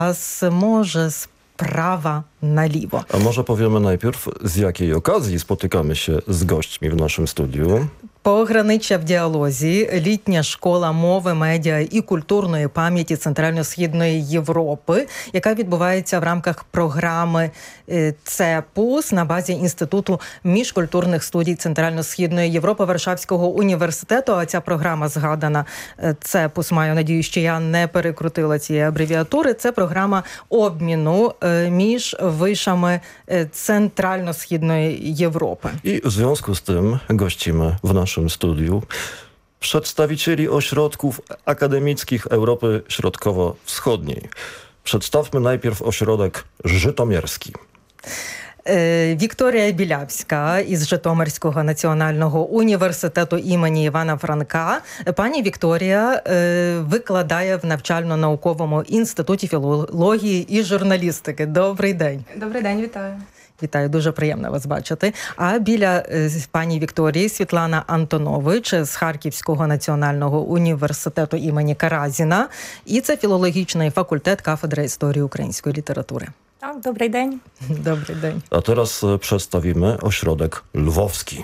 Może z prawa na lewo. A może powiemy najpierw, z jakiej okazji spotykamy się z gośćmi w naszym studiu? Пограниччя в діалозі, літня школа мови, медіа і культурної пам'яті Центрально-Східної Європи, яка відбувається в рамках програми ЦЕПУС на базі Інституту міжкультурних студій Центрально-Східної Європи Варшавського університету. А ця програма згадана ЦЕПУС, маю надію, що я не перекрутила цієї абревіатури. Це програма обміну між вишами Центрально-Східної Європи. I w związku z tym gościmy w naszym studiu przedstawicieli ośrodków akademickich Europy Środkowo-Wschodniej. Przedstawmy najpierw ośrodek żytomierski. Вікторія Білявська із Житомирського національного університету імені Івана Франка. Пані Вікторія викладає в навчально-науковому інституті філології і журналістики. Добрий день. Добрий день, вітаю. Вітаю, дуже приємно вас бачити. А біля пані Вікторії Світлана Антонович з Харківського національного університету імені Каразіна. І це філологічний факультет кафедри історії української літератури. Так, добрий день. Добрий день. A teraz przedstawimy ośrodek lwowski.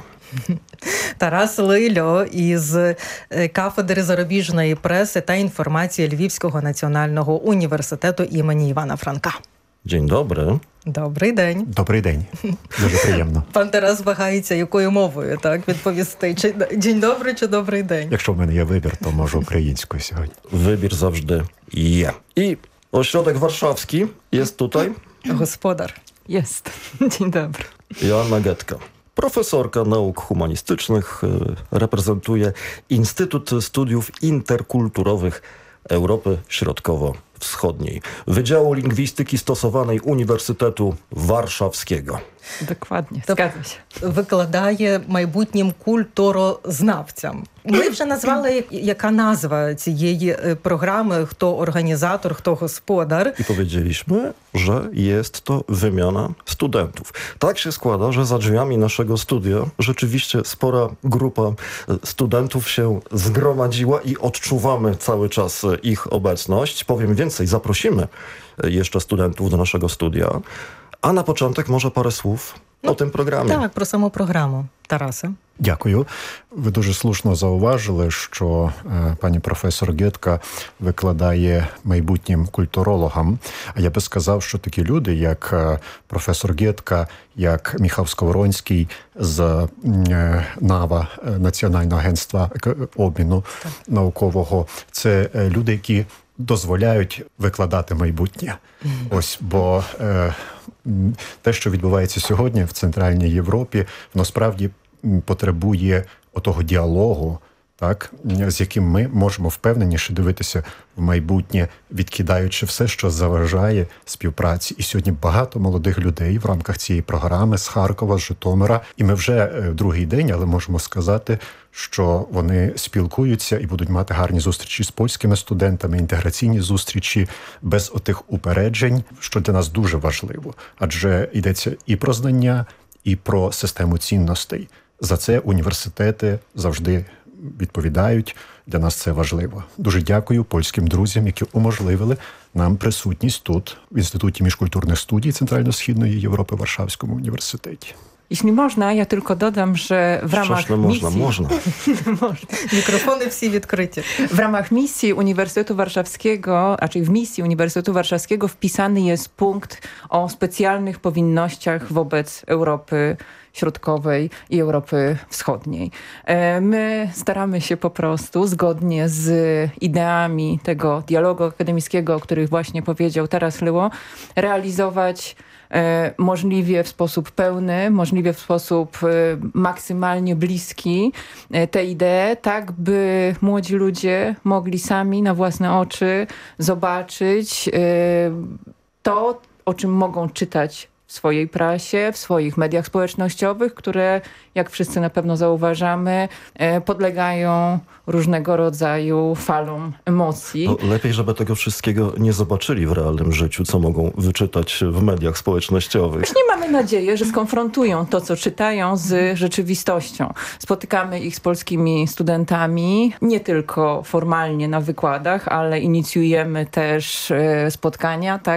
Тарас Лильо із кафедри зарубіжної преси та інформації Львівського національного університету імені Івана Франка. Dzień dobry. Добрий день. Добрий день. Дуже приємно. Пан Тарас вагається, якою мовою, так, відповісти. Чи «День добрий» чи «Добрий день»? Якщо в мене є вибір, то можу українською сьогодні. Wybór zawsze je. I ośrodek warszawski jest tutaj. Господар. Jest. Dzień dobry. Joanna Getka. Profesorka nauk humanistycznych, reprezentuje Instytut Studiów Interkulturowych Europy Środkowo-Wschodniej, Wydziału Lingwistyki Stosowanej Uniwersytetu Warszawskiego. Dokładnie, zgadza się. Викладає майбутнім культурознавцям. Ми вже назвали, яка назва цієї програми, хто організатор, хто господар. I powiedzieliśmy, że jest to wymiana studentów. Tak się składa, że za drzwiami naszego studia rzeczywiście spora grupa studentów się zgromadziła i odczuwamy cały czas ich obecność. Powiem więcej, zaprosimy jeszcze studentów do naszego studia. A na początek może parę słów o tym programie. Так, про саму програму. Тарасе. Дякую. Ви дуже слушно зауважили, що пані професор Гетка викладає майбутнім культурологам. А я би сказав, що такі люди, як професор Гетка, як Міхал Сковоронський з НАВА, Національного агентства обміну наукового, це люди, які дозволяють викладати майбутнє. Ось, бо те, що відбувається сьогодні в Центральній Європі, воно справді потребує отого діалогу, так, з яким ми можемо впевненіше дивитися в майбутнє, відкидаючи все, що заважає співпраці. І сьогодні багато молодих людей в рамках цієї програми з Харкова, з Житомира. І ми вже другий день, але можемо сказати, що вони спілкуються і будуть мати гарні зустрічі з польськими студентами, інтеграційні зустрічі без отих упереджень, що для нас дуже важливо. Адже йдеться і про знання, і про систему цінностей. За це університети завжди відповідають. Для нас це важливо. Дуже дякую польським друзям, які уможливили нам присутність тут, в Інституті міжкультурних студій Центрально-Східної Європи в Варшавському університеті. Jeśli można, ja tylko dodam, że w ramach misji... Można. Мікрофони всі відкриті. W ramach misji Uniwersytetu Warszawskiego, a czyli w misji Uniwersytetu Warszawskiego wpisany jest punkt o specjalnych powinnościach wobec Europy Środkowej i Europy Wschodniej. My staramy się po prostu zgodnie z ideami tego dialogu akademickiego, o których właśnie powiedział Taras Lyło, realizować możliwie w sposób pełny, możliwie w sposób maksymalnie bliski te idee, tak by młodzi ludzie mogli sami na własne oczy zobaczyć to, o czym mogą czytać w swojej prasie, w swoich mediach społecznościowych, które, jak wszyscy na pewno zauważamy, podlegają różnego rodzaju falom emocji. To lepiej, żeby tego wszystkiego nie zobaczyli w realnym życiu, co mogą wyczytać w mediach społecznościowych. Właśnie mamy nadzieję, że skonfrontują to, co czytają, z rzeczywistością. Spotykamy ich z polskimi studentami, nie tylko formalnie na wykładach, ale inicjujemy też spotkania, tak,